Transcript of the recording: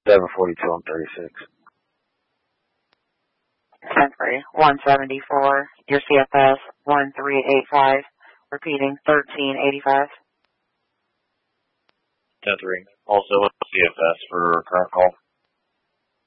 742 on 36. 174, your CFS 1385, repeating 1385. 10-3, also CFS for current call.